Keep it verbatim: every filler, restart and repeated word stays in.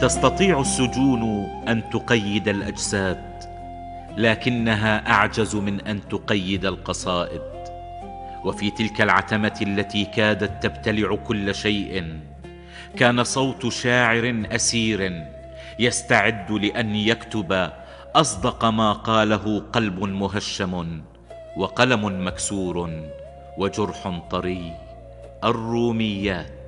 تستطيع السجون أن تقيد الأجساد، لكنها أعجز من أن تقيد القصائد. وفي تلك العتمة التي كادت تبتلع كل شيء، كان صوت شاعر أسير يستعد لأن يكتب أصدق ما قاله قلب مهشم وقلم مكسور وجرح طري. الروميات.